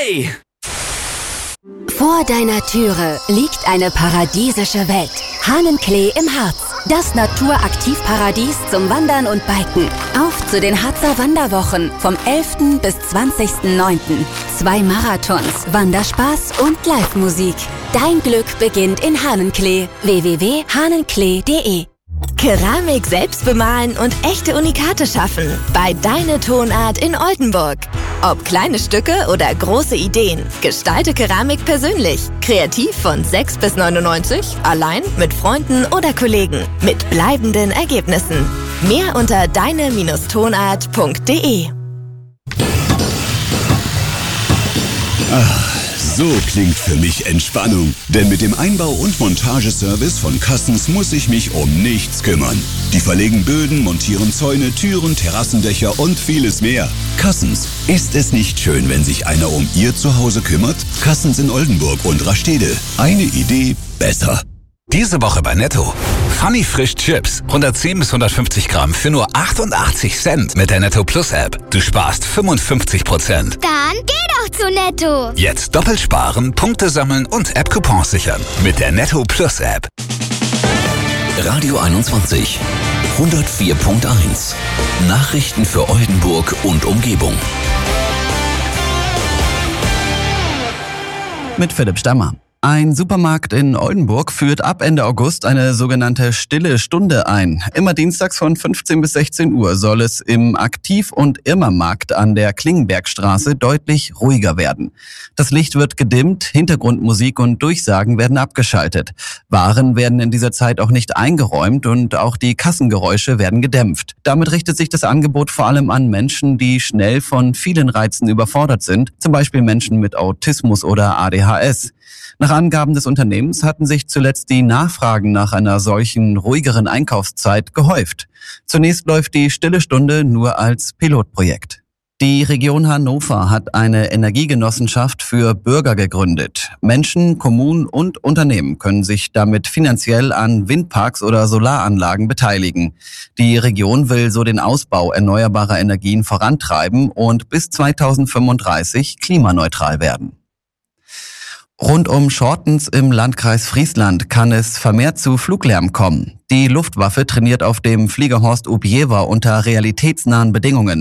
Play! Vor deiner Türe liegt eine paradiesische Welt. Hahnenklee im Harz. Das Naturaktivparadies zum Wandern und Biken. Auf zu den Harzer Wanderwochen vom 11. bis 20.09. 2 Marathons, Wanderspaß und Live-Musik. Dein Glück beginnt in Hahnenklee. www.hahnenklee.de. Keramik selbst bemalen und echte Unikate schaffen. Bei Deine Tonart in Oldenburg. Ob kleine Stücke oder große Ideen, gestalte Keramik persönlich. Kreativ von 6 bis 99, allein, mit Freunden oder Kollegen. Mit bleibenden Ergebnissen. Mehr unter deine-tonart.de. So klingt für mich Entspannung. Denn mit dem Einbau- und Montageservice von Cassens muss ich mich um nichts kümmern. Die verlegen Böden, montieren Zäune, Türen, Terrassendächer und vieles mehr. Cassens, ist es nicht schön, wenn sich einer um Ihr Zuhause kümmert? Cassens in Oldenburg und Rastede. Eine Idee besser. Diese Woche bei Netto. Funny Frisch Chips. 110 bis 150 Gramm für nur 88 Cent mit der Netto Plus App. Du sparst 55%. Dann geh doch zu Netto. Jetzt doppelt sparen, Punkte sammeln und App-Coupons sichern. Mit der Netto Plus App. Radio 21. 104.1. Nachrichten für Oldenburg und Umgebung. Mit Philipp Stammer. Ein Supermarkt in Oldenburg führt ab Ende August eine sogenannte Stille Stunde ein. Immer dienstags von 15 bis 16 Uhr soll es im Aktiv- und Irmermarkt an der Klingenbergstraße deutlich ruhiger werden. Das Licht wird gedimmt, Hintergrundmusik und Durchsagen werden abgeschaltet. Waren werden in dieser Zeit auch nicht eingeräumt und auch die Kassengeräusche werden gedämpft. Damit richtet sich das Angebot vor allem an Menschen, die schnell von vielen Reizen überfordert sind, zum Beispiel Menschen mit Autismus oder ADHS. Nach Angaben des Unternehmens hatten sich zuletzt die Nachfragen nach einer solchen ruhigeren Einkaufszeit gehäuft. Zunächst läuft die Stille Stunde nur als Pilotprojekt. Die Region Hannover hat eine Energiegenossenschaft für Bürger gegründet. Menschen, Kommunen und Unternehmen können sich damit finanziell an Windparks oder Solaranlagen beteiligen. Die Region will so den Ausbau erneuerbarer Energien vorantreiben und bis 2035 klimaneutral werden. Rund um Schortens im Landkreis Friesland kann es vermehrt zu Fluglärm kommen. Die Luftwaffe trainiert auf dem Fliegerhorst Ubjewa unter realitätsnahen Bedingungen.